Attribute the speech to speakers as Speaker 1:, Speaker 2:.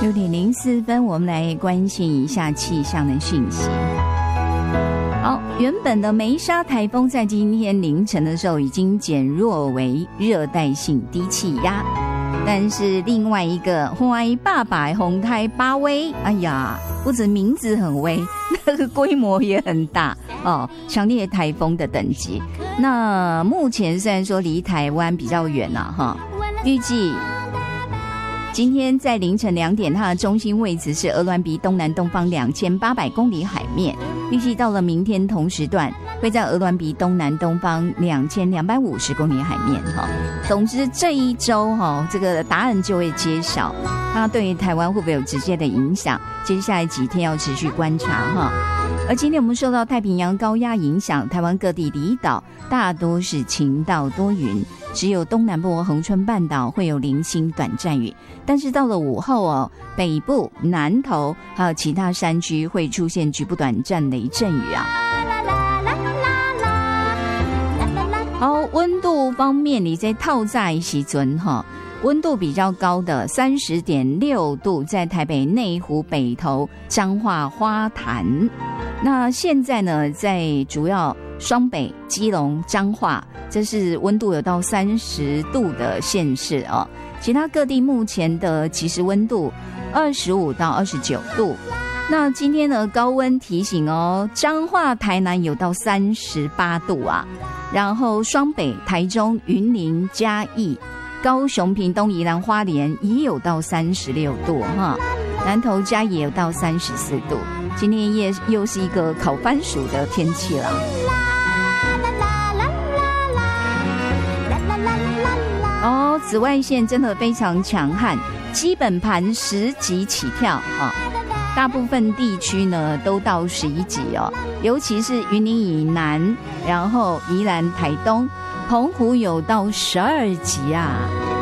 Speaker 1: 6:04，我们来关心一下气象的讯息。好，原本的梅沙台风在今天凌晨的时候已经减弱为热带性低气压，但是另外一个花爸爸红台巴威，哎呀，不止名字很威，那个规模也很大哦，强烈台风的等级。那目前虽然说离台湾比较远啊，哈，预计今天在凌晨2点，它的中心位置是鹅銮鼻东南东方2800公里海面，预计到了明天同时段会在鹅銮鼻东南东方2250公里海面。总之这一周这个答案就会揭晓，它对台湾会不会有直接的影响，接下来几天要持续观察。而今天我们受到太平洋高压影响，台湾各地离岛大多是晴到多云，只有东南部恒春半岛会有零星短暂雨，但是到了午后北部、南投还有其他山区会出现局部短暂雷阵雨啊。好，温度方面，你在透早的时候温度比较高的30.6度，在台北内湖、北投、彰化、花坛。那现在呢，在主要双北、基隆、彰化，这是温度有到30度的县市哦。其他各地目前的即时温度25到29度。那今天的高温提醒彰化、台南有到38度啊，然后双北、台中、云林、嘉义、高雄、屏东、宜兰、花莲也有到36度哈，南投嘉也有到34度。今天又是一个烤番薯的天气了。紫外线真的非常强悍，基本盘10级起跳大部分地区呢都到11级尤其是云林以南，然后宜兰、台东、澎湖有到12级啊。